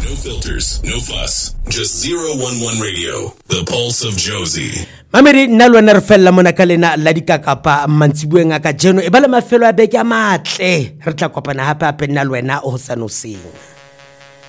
No filters, no fuss. Just 011 Radio, the pulse of Josie. Mamedi nna lwana re fella mona ka lena la dikakapa mantsibueng a ka jeno e bala mafelo a beke a matle re tla kopana hape nna lwana o hosanoseng.